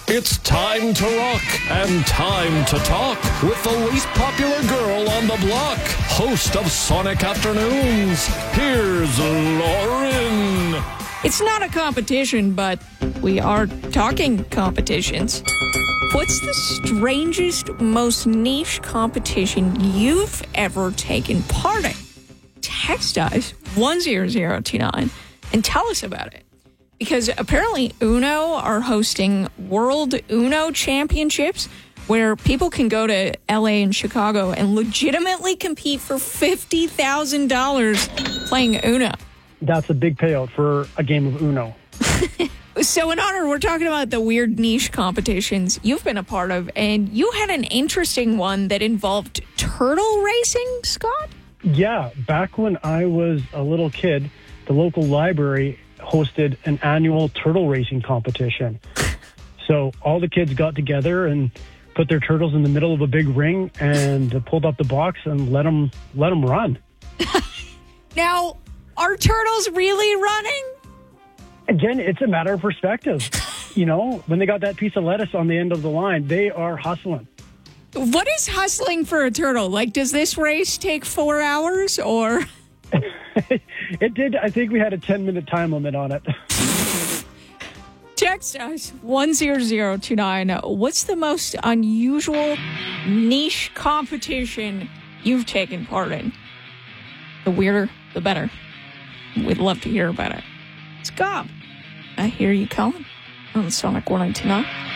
It's time to rock and time to talk with the least popular girl on the block, host of Sonic Afternoons. Here's Lauren. It's not a competition, but we are talking competitions. What's the strangest, most niche competition you've ever taken part in? Text us 10029 and tell us about it. Because apparently Uno are hosting World Uno Championships where people can go to LA and Chicago and legitimately compete for $50,000 playing Uno. That's a big payout for a game of Uno. So in honor, we're talking about the weird niche competitions you've been a part of, and you had an interesting one that involved turtle racing, Scott? Yeah, back when I was a little kid, the local library hosted an annual turtle racing competition. So all the kids got together and put their turtles in the middle of a big ring and pulled up the box and let them run. Now, are turtles really running? Again, it's a matter of perspective. You know, when they got that piece of lettuce on the end of the line, they are hustling. What is hustling for a turtle? Like, does this race take 4 hours or... It did. I think we had a 10-minute time limit on it. Text us 10029. What's the most unusual niche competition you've taken part in? The weirder, the better. We'd love to hear about it. Scott, I hear you calling on Sonic 109.